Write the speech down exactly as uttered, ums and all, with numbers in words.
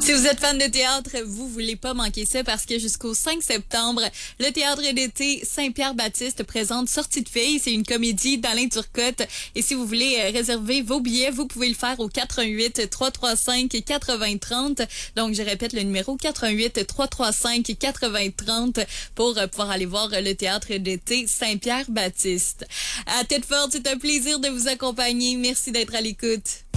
Si vous êtes fan de théâtre, vous voulez pas manquer ça parce que jusqu'au cinq septembre, le Théâtre d'été Saint-Pierre-Baptiste présente Sortie de filles. C'est une comédie d'Alain Turcotte. Et si vous voulez réserver vos billets, vous pouvez le faire au quatre un huit, trois trois cinq, quatre zéro trois zéro. Donc, je répète le numéro quatre un huit, trois trois cinq, quatre zéro trois zéro pour pouvoir aller voir le Théâtre d'été Saint-Pierre-Baptiste. À Tedford, c'est un plaisir de vous accompagner. Merci d'être à l'écoute.